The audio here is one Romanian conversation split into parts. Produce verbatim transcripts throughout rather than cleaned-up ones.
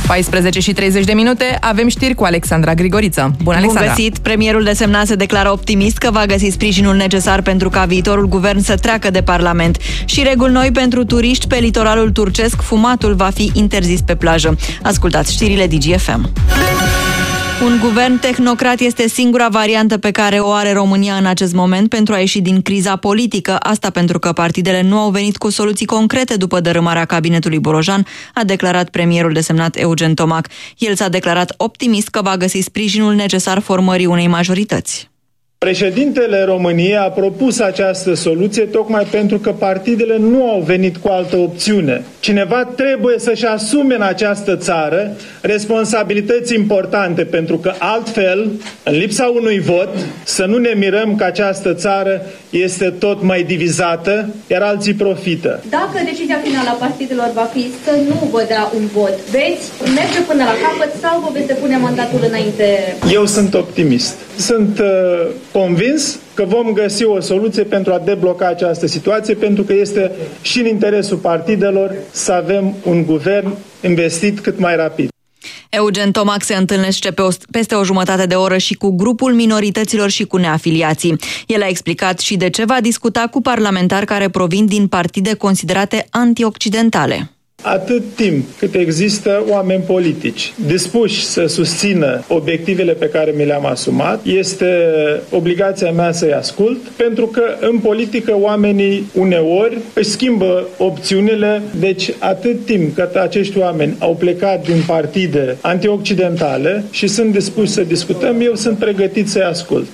paisprezece și treizeci de minute, avem știri cu Alexandra Grigoriță. Bună, Alexandra! Bun găsit! Premierul desemnat se declară optimist că va găsi sprijinul necesar pentru ca viitorul guvern să treacă de Parlament. Și reguli noi pentru turiști pe litoralul turcesc, fumatul va fi interzis pe plajă. Ascultați știrile D G F M. Un guvern tehnocrat este singura variantă pe care o are România în acest moment pentru a ieși din criza politică. Asta pentru că partidele nu au venit cu soluții concrete după dărâmarea cabinetului Bolojan, a declarat premierul desemnat Eugen Tomac. El s-a declarat optimist că va găsi sprijinul necesar formării unei majorități. Președintele României a propus această soluție tocmai pentru că partidele nu au venit cu altă opțiune. Cineva trebuie să-și asume în această țară responsabilități importante, pentru că altfel, în lipsa unui vot, să nu ne mirăm că această țară este tot mai divizată, iar alții profită. Dacă decizia finală a partidelor va fi să nu vă dea un vot, veți merge până la capăt sau vă veți depune mandatul înainte? Eu sunt optimist. Sunt uh, convins că vom găsi o soluție pentru a debloca această situație, pentru că este și în interesul partidelor să avem un guvern investit cât mai rapid. Eugen Tomac se întâlnește pe o, peste o jumătate de oră și cu grupul minorităților și cu neafiliații. El a explicat și de ce va discuta cu parlamentari care provin din partide considerate antioccidentale. Atât timp cât există oameni politici dispuși să susțină obiectivele pe care mi le-am asumat, este obligația mea să-i ascult, pentru că în politică oamenii uneori își schimbă opțiunile, deci atât timp cât acești oameni au plecat din partide antioccidentale și sunt dispuși să discutăm, eu sunt pregătit să-i ascult.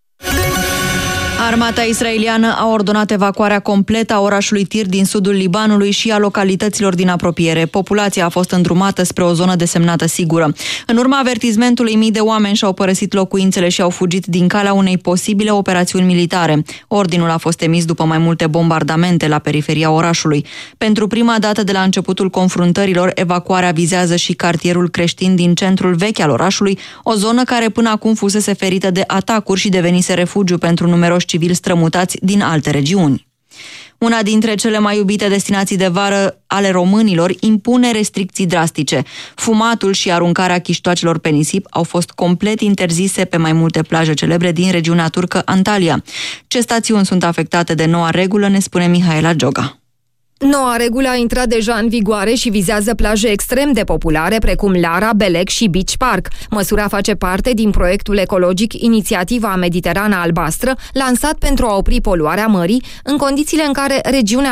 Armata israeliană a ordonat evacuarea completă a orașului Tir din sudul Libanului și a localităților din apropiere. Populația a fost îndrumată spre o zonă desemnată sigură. În urma avertizmentului, mii de oameni și-au părăsit locuințele și au fugit din calea unei posibile operațiuni militare. Ordinul a fost emis după mai multe bombardamente la periferia orașului. Pentru prima dată de la începutul confruntărilor, evacuarea vizează și cartierul creștin din centrul vechi al orașului, o zonă care până acum fusese ferită de atacuri și devenise refugiu pentru numeroși civili strămutați din alte regiuni. Una dintre cele mai iubite destinații de vară ale românilor impune restricții drastice. Fumatul și aruncarea chiștoacelor pe nisip au fost complet interzise pe mai multe plaje celebre din regiunea turcă Antalya. Ce stațiuni sunt afectate de noua regulă, ne spune Mihaela Gioga. Noua regulă a intrat deja în vigoare și vizează plaje extrem de populare precum Lara, Belec și Beach Park. Măsura face parte din proiectul ecologic Inițiativa Mediterana Albastră, lansat pentru a opri poluarea mării, în condițiile în care regiunea